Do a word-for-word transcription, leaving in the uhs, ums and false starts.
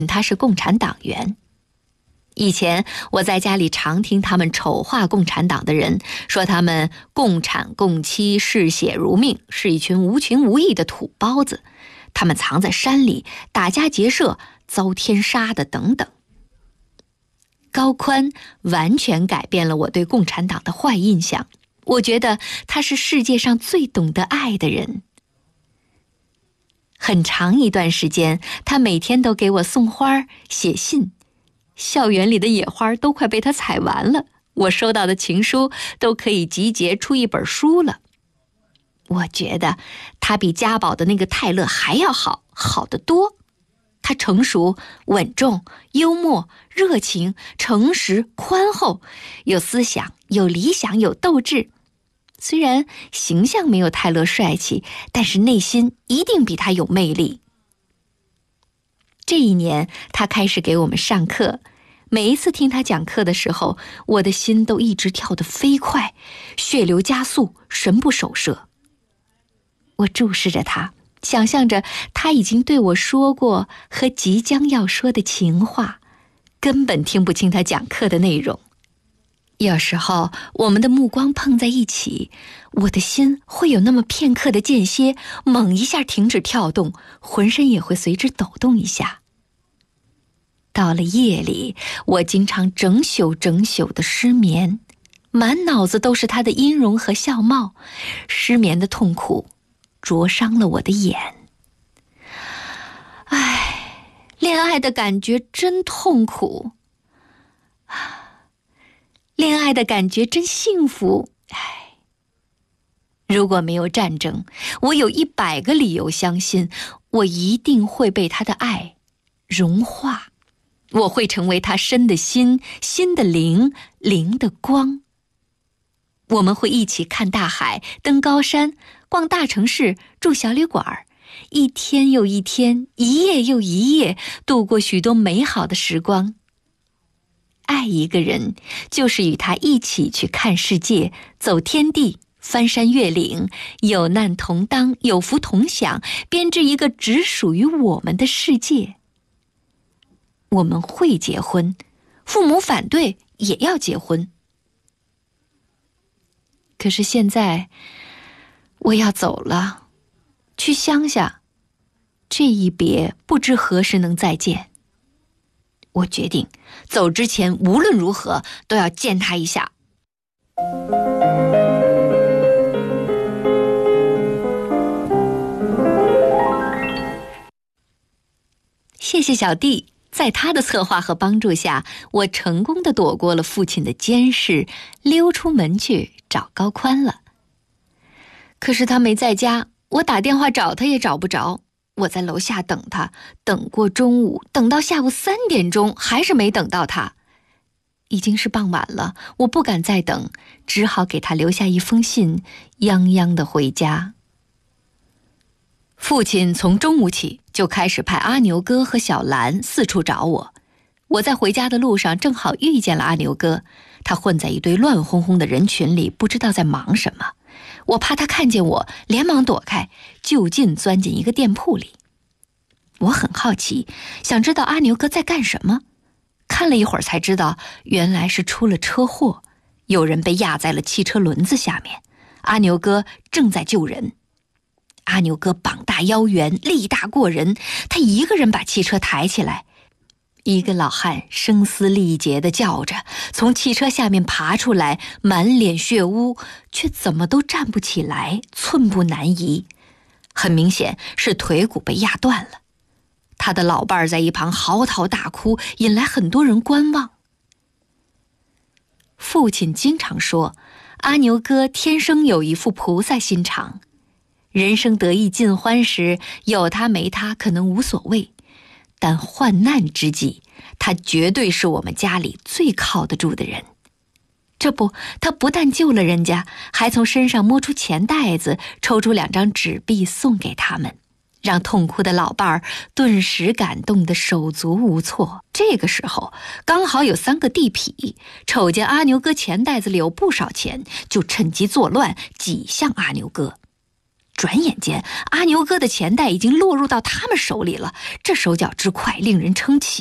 他是共产党员。以前我在家里常听他们丑化共产党的人，说他们共产共妻，嗜血如命，是一群无情无义的土包子，他们藏在山里打家劫舍，遭天杀的等等。高宽完全改变了我对共产党的坏印象，我觉得他是世界上最懂得爱的人。很长一段时间，他每天都给我送花写信，校园里的野花都快被他采完了，我收到的情书都可以集结出一本书了。我觉得他比家宝的那个泰勒还要好，好得多。他成熟、稳重、幽默、热情、诚实、宽厚，有思想、有理想、有斗志。虽然形象没有泰勒帅气，但是内心一定比他有魅力。这一年，他开始给我们上课，每一次听他讲课的时候，我的心都一直跳得飞快，血流加速，神不守舍。我注视着他，想象着他已经对我说过和即将要说的情话，根本听不清他讲课的内容。有时候我们的目光碰在一起，我的心会有那么片刻的间歇，猛一下停止跳动，浑身也会随之抖动一下。到了夜里，我经常整宿整宿的失眠，满脑子都是他的音容和笑貌，失眠的痛苦灼伤了我的眼。唉，恋爱的感觉真痛苦，恋爱的感觉真幸福。唉，如果没有战争，我有一百个理由相信，我一定会被他的爱融化，我会成为他身的心，心的灵，灵的光。我们会一起看大海，登高山，逛大城市，住小旅馆，一天又一天，一夜又一夜，度过许多美好的时光。爱一个人，就是与他一起去看世界，走天地，翻山越岭，有难同当，有福同享，编织一个只属于我们的世界。我们会结婚，父母反对也要结婚。可是现在我要走了，去乡下，这一别不知何时能再见。我决定走之前无论如何都要见他一下。谢谢小弟，在他的策划和帮助下，我成功地躲过了父亲的监视，溜出门去找高宽了。可是他没在家，我打电话找他也找不着。我在楼下等他，等过中午，等到下午三点钟，还是没等到他。已经是傍晚了，我不敢再等，只好给他留下一封信，泱泱地回家。父亲从中午起就开始派阿牛哥和小兰四处找我。我在回家的路上正好遇见了阿牛哥，他混在一堆乱哄哄的人群里，不知道在忙什么。我怕他看见我，连忙躲开，就近钻进一个店铺里。我很好奇，想知道阿牛哥在干什么。看了一会儿才知道，原来是出了车祸，有人被压在了汽车轮子下面，阿牛哥正在救人。阿牛哥膀大腰圆，力大过人，他一个人把汽车抬起来。一个老汉声嘶力竭地叫着，从汽车下面爬出来，满脸血污，却怎么都站不起来，寸步难移。很明显是腿骨被压断了。他的老伴儿在一旁嚎啕大哭，引来很多人观望。父亲经常说，阿牛哥天生有一副菩萨心肠，人生得意尽欢时，有他没他可能无所谓，但患难之际，他绝对是我们家里最靠得住的人。这不，他不但救了人家，还从身上摸出钱袋子，抽出两张纸币送给他们，让痛哭的老伴儿顿时感动得手足无措。这个时候，刚好有三个地痞瞅见阿牛哥钱袋子里有不少钱，就趁机作乱，挤向阿牛哥。 转眼间，阿牛哥的钱袋已经落入到他们手里了，这手脚之快，令人称奇。